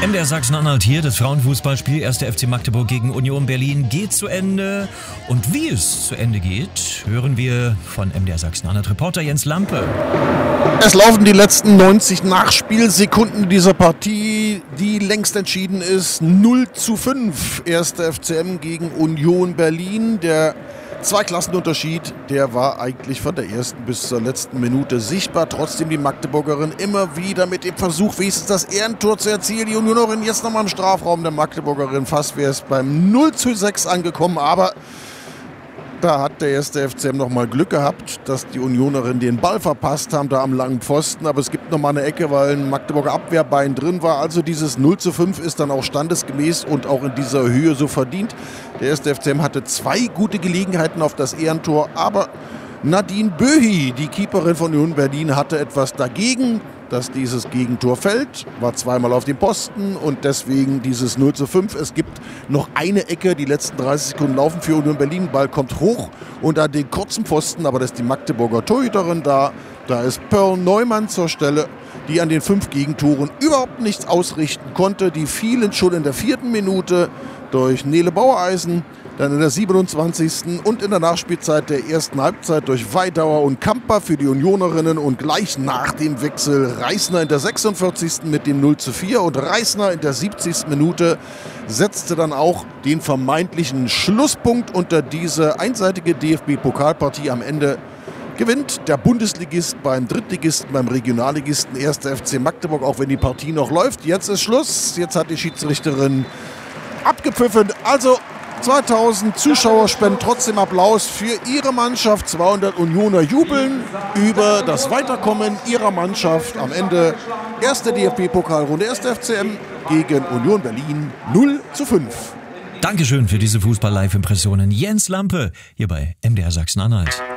MDR Sachsen-Anhalt hier, das Frauenfußballspiel 1. FC Magdeburg gegen Union Berlin geht zu Ende. Und wie es zu Ende geht, hören wir von MDR Sachsen-Anhalt Reporter Jens Lampe. Es laufen die letzten 90 Nachspielsekunden dieser Partie, die längst entschieden ist. 0:5, 1. FCM gegen Union Berlin. Der Zweiklassenunterschied, der war eigentlich von der ersten bis zur letzten Minute sichtbar. Trotzdem die Magdeburgerin immer wieder mit dem Versuch, wenigstens das Ehrentor zu erzielen. Die Unionerin jetzt nochmal im Strafraum der Magdeburgerin. Fast wäre es beim 0:6 angekommen, aber da hat der 1. FCM nochmal Glück gehabt, dass die Unionerin den Ball verpasst haben, da am langen Pfosten. Aber es gibt nochmal eine Ecke, weil ein Magdeburger Abwehrbein drin war. Also dieses 0:5 ist dann auch standesgemäß und auch in dieser Höhe so verdient. Der 1. FCM hatte 2 gute Gelegenheiten auf das Ehrentor, aber Nadine Böhi, die Keeperin von Union Berlin, hatte etwas dagegen, dass dieses Gegentor fällt, war zweimal auf dem Posten und deswegen dieses 0:5. Es gibt noch eine Ecke, die letzten 30 Sekunden laufen für Union Berlin. Ball kommt hoch und an den kurzen Pfosten, aber das ist die Magdeburger Torhüterin da. Da ist Pearl Neumann zur Stelle, die an den 5 Gegentoren überhaupt nichts ausrichten konnte. Die fielen schon in der 4. Minute durch Nele Bauereisen, dann in der 27. und in der Nachspielzeit der ersten Halbzeit durch Weidauer und Kamper für die Unionerinnen und gleich nach dem Wechsel Reisner in der 46. mit dem 0:4 und Reisner in der 70. Minute setzte dann auch den vermeintlichen Schlusspunkt unter diese einseitige DFB-Pokalpartie. Am Ende gewinnt der Bundesligist beim Drittligisten, beim Regionalligisten 1. FC Magdeburg, auch wenn die Partie noch läuft. Jetzt ist Schluss, jetzt hat die Schiedsrichterin abgepfiffen, also 2000 Zuschauer spenden trotzdem Applaus für ihre Mannschaft. 200 Unioner jubeln über das Weiterkommen ihrer Mannschaft. Am Ende erste DFB-Pokalrunde 1. FCM gegen Union Berlin 0:5. Dankeschön für diese Fußball-Live-Impressionen. Jens Lampe hier bei MDR Sachsen-Anhalt.